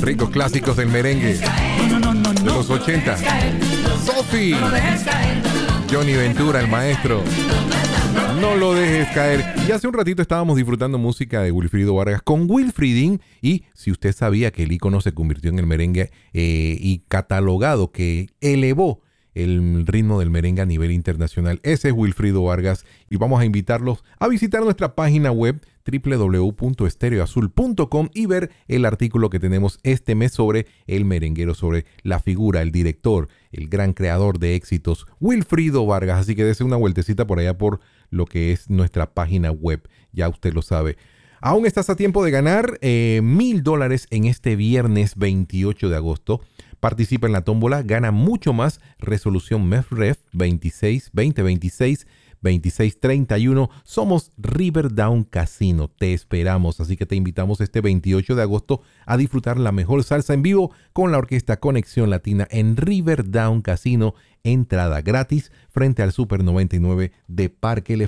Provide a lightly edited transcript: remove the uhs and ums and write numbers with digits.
Ricos clásicos del merengue de los 80. Sophie, Johnny Ventura, el maestro. No lo dejes caer. Y hace un ratito estábamos disfrutando música de Wilfrido Vargas con Wilfridín. Y si usted sabía que el ícono se convirtió en el merengue y catalogado que elevó el ritmo del merengue a nivel internacional, ese es Wilfrido Vargas. Y vamos a invitarlos a visitar nuestra página web www.estereoazul.com y ver el artículo que tenemos este mes sobre el merenguero, sobre la figura, el director, el gran creador de éxitos, Wilfrido Vargas. Así que dése una vueltecita por allá por lo que es nuestra página web. Ya usted lo sabe. Aún estás a tiempo de ganar $1,000 en este viernes 28 de agosto. Participa en la tómbola, gana mucho más. Resolución MEFREF 26-2026-2631. Somos Riverdown Casino. Te esperamos. Así que te invitamos este 28 de agosto a disfrutar la mejor salsa en vivo con la orquesta Conexión Latina en Riverdown Casino. Entrada gratis frente al Super 99 de Parque